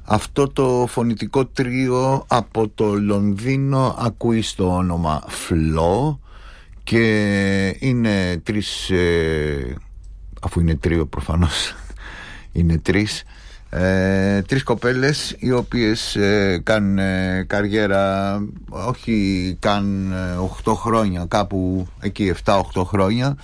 Αυτό το φωνητικό τρίο από το Λονδίνο ακούει στο όνομα Flo και είναι τρεις, αφού είναι τρίο προφανώς είναι τρεις κοπέλες οι οποίες κάνουν καριέρα όχι καν 8 χρόνια, κάπου εκεί 7-8 χρόνια,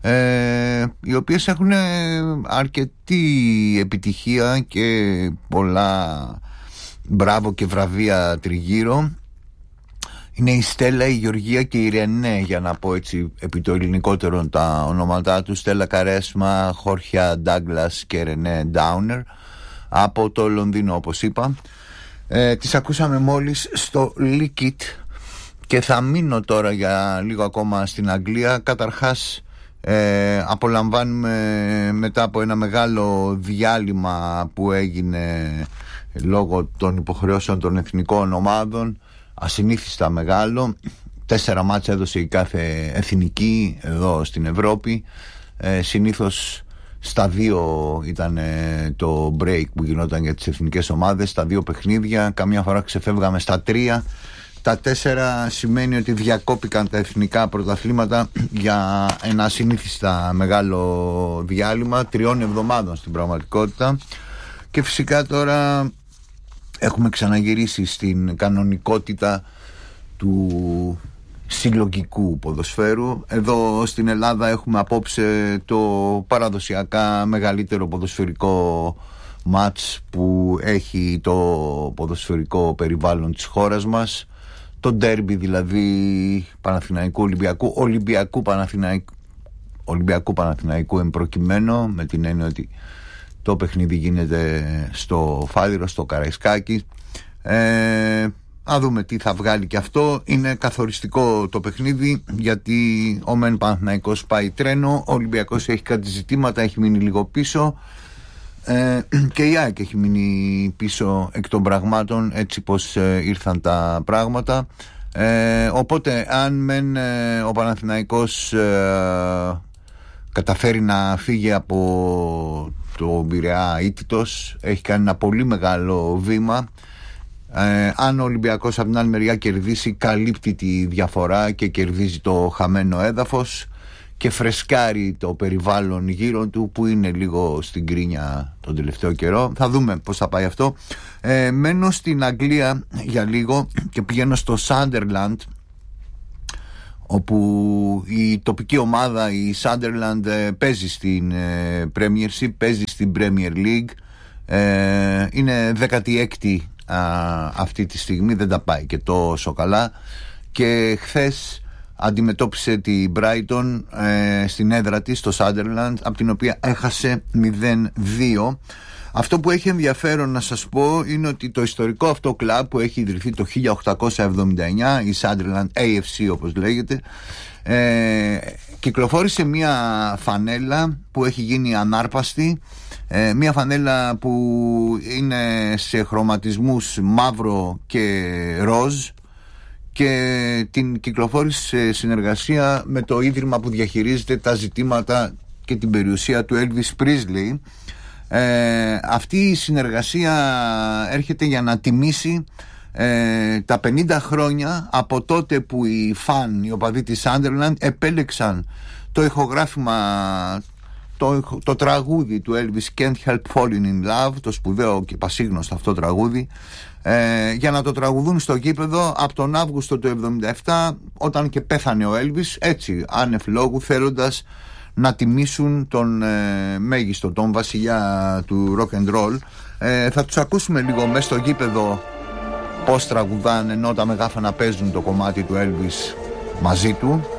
οι οποίες έχουν αρκετή επιτυχία και πολλά μπράβο και βραβεία τριγύρω. Είναι η Στέλλα, η Γεωργία και η Ρενέ, για να πω έτσι επί το ελληνικότερο τα ονόματά τους. Στέλλα Καρέσμα, Χόρχια Ντάγκλας και Ρενέ Ντάουνερ από το Λονδίνο, όπως είπα. Τις ακούσαμε μόλις στο Lick It και θα μείνω τώρα για λίγο ακόμα στην Αγγλία. Καταρχάς απολαμβάνουμε μετά από ένα μεγάλο διάλειμμα που έγινε λόγω των υποχρεώσεων των εθνικών ομάδων, ασυνήθιστα μεγάλο. 4 μάτσα έδωσε η κάθε εθνική εδώ στην Ευρώπη. Συνήθως στα 2 ήταν το break που γινόταν για τις εθνικές ομάδες, στα 2 παιχνίδια. Καμιά φορά ξεφεύγαμε στα 3. Τα 4 σημαίνει ότι διακόπηκαν τα εθνικά πρωταθλήματα για ένα ασυνήθιστα μεγάλο διάλειμμα 3 εβδομάδων στην πραγματικότητα. Και φυσικά τώρα έχουμε ξαναγυρίσει στην κανονικότητα του συλλογικού ποδοσφαίρου. Εδώ στην Ελλάδα έχουμε απόψε το παραδοσιακά μεγαλύτερο ποδοσφαιρικό μάτς που έχει το ποδοσφαιρικό περιβάλλον της χώρας μας, το ντέρμπι δηλαδή Παναθηναϊκού Ολυμπιακού, Ολυμπιακού Παναθηναϊκού εμπροκειμένο, με την έννοια ότι το παιχνίδι γίνεται στο Φάληρο, στο Καραϊσκάκι. Να δούμε τι θα βγάλει και αυτό. Είναι καθοριστικό το παιχνίδι, γιατί ο μεν Παναθηναϊκός πάει τρένο, ο Ολυμπιακός έχει κάτι ζητήματα, έχει μείνει λίγο πίσω, και η ΑΕΚ έχει μείνει πίσω εκ των πραγμάτων, έτσι πως ήρθαν τα πράγματα. Οπότε αν μεν ο Παναθηναϊκός καταφέρει να φύγει από το Πειραιά ήττητος, έχει κάνει ένα πολύ μεγάλο βήμα. Αν ο Ολυμπιακός από την άλλη μεριά κερδίσει, καλύπτει τη διαφορά και κερδίζει το χαμένο έδαφος και φρεσκάρει το περιβάλλον γύρω του που είναι λίγο στην κρίνια τον τελευταίο καιρό. Θα δούμε πώς θα πάει αυτό. Μένω στην Αγγλία για λίγο και πηγαίνω στο Sunderland, όπου η τοπική ομάδα, η Sunderland, παίζει στην Premiership, παίζει στην Premier League. Είναι 16η αυτή τη στιγμή, δεν τα πάει και τόσο καλά, και χθες αντιμετώπισε τη Brighton στην έδρα της, στο Sunderland, από την οποία έχασε 0-2. Αυτό που έχει ενδιαφέρον να σας πω είναι ότι το ιστορικό αυτό κλαμπ που έχει ιδρυθεί το 1879, η Sunderland AFC όπως λέγεται, κυκλοφόρησε μια φανέλα που έχει γίνει ανάρπαστη, μια φανέλα που είναι σε χρωματισμούς μαύρο και ροζ, και την κυκλοφόρησε σε συνεργασία με το ίδρυμα που διαχειρίζεται τα ζητήματα και την περιουσία του Elvis Presley. Αυτή η συνεργασία έρχεται για να τιμήσει τα 50 χρόνια από τότε που οι φαν, οι οπαδοί της Sunderland, επέλεξαν το ηχογράφημα, το τραγούδι του Elvis, Can't Help Falling in Love, το σπουδαίο και πασίγνωστο αυτό τραγούδι, για να το τραγουδούν στο γήπεδο από τον Αύγουστο του 1977, όταν και πέθανε ο Elvis, έτσι άνευ λόγου, θέλοντας να τιμήσουν τον μέγιστο, τον βασιλιά του rock and roll. Θα τους ακούσουμε λίγο μέσα στο γήπεδο πώς τραγουδάνε, ενώ τα μεγάφωνα παίζουν το κομμάτι του Elvis μαζί του.